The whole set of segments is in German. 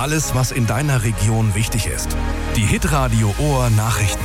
Alles, was in deiner Region wichtig ist. Die Hitradio Ohr Nachrichten.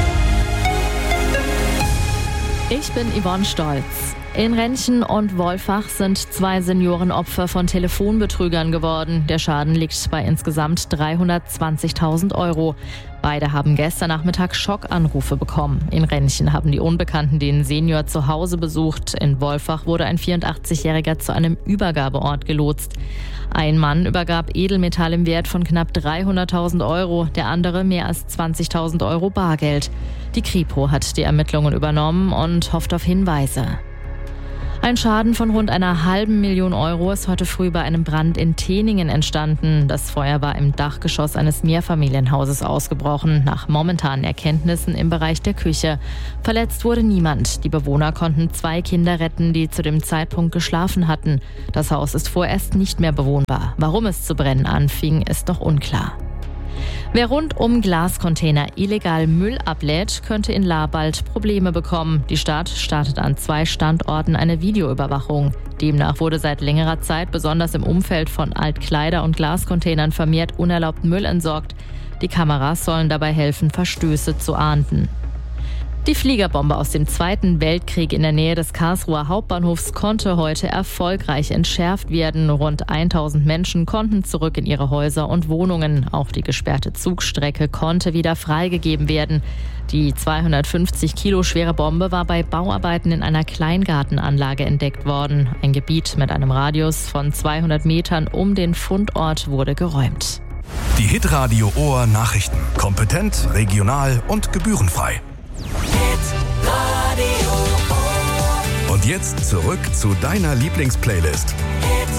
Ich bin Yvonne Stolz. In Renchen und Wolfach sind 2 Senioren Opfer von Telefonbetrügern geworden. Der Schaden liegt bei insgesamt 320.000 €. Beide haben gestern Nachmittag Schockanrufe bekommen. In Renchen haben die Unbekannten den Senior zu Hause besucht. In Wolfach wurde ein 84-Jähriger zu einem Übergabeort gelotst. Ein Mann übergab Edelmetall im Wert von knapp 300.000 €, der andere mehr als 20.000 € Bargeld. Die Kripo hat die Ermittlungen übernommen und hofft auf Hinweise. Ein Schaden von rund einer halben Million € ist heute früh bei einem Brand in Teningen entstanden. Das Feuer war im Dachgeschoss eines Mehrfamilienhauses ausgebrochen, nach momentanen Erkenntnissen im Bereich der Küche. Verletzt wurde niemand. Die Bewohner konnten 2 Kinder retten, die zu dem Zeitpunkt geschlafen hatten. Das Haus ist vorerst nicht mehr bewohnbar. Warum es zu brennen anfing, ist noch unklar. Wer rund um Glascontainer illegal Müll ablädt, könnte in Lahr bald Probleme bekommen. Die Stadt startet an 2 Standorten eine Videoüberwachung. Demnach wurde seit längerer Zeit besonders im Umfeld von Altkleider- und Glascontainern vermehrt unerlaubten Müll entsorgt. Die Kameras sollen dabei helfen, Verstöße zu ahnden. Die Fliegerbombe aus dem Zweiten Weltkrieg in der Nähe des Karlsruher Hauptbahnhofs konnte heute erfolgreich entschärft werden. Rund 1000 Menschen konnten zurück in ihre Häuser und Wohnungen. Auch die gesperrte Zugstrecke konnte wieder freigegeben werden. Die 250 Kilo schwere Bombe war bei Bauarbeiten in einer Kleingartenanlage entdeckt worden. Ein Gebiet mit einem Radius von 200 Metern um den Fundort wurde geräumt. Die Hitradio Ohr Nachrichten. Kompetent, regional und gebührenfrei. Und jetzt zurück zu deiner Lieblingsplaylist.